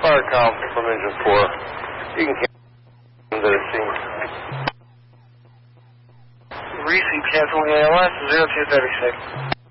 Fire call from engine 4. You can cancel the scene. Receive canceling ALS 0236.